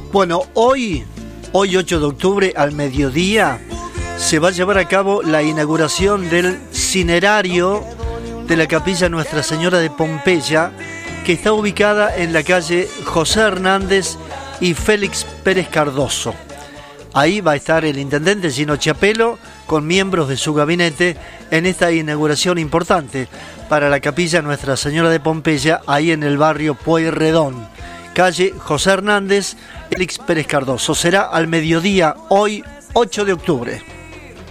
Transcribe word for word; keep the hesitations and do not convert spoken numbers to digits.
Bueno, hoy, hoy ocho de octubre al mediodía se va a llevar a cabo la inauguración del cinerario de la capilla Nuestra Señora de Pompeya, que está ubicada en la calle José Hernández y Félix Pérez Cardoso. Ahí va a estar el intendente Gino Chiapello con miembros de su gabinete en esta inauguración importante para la capilla Nuestra Señora de Pompeya, ahí en el barrio Pueyrredón, calle José Hernández, Félix Pérez Cardoso. Será al mediodía, hoy ocho de octubre.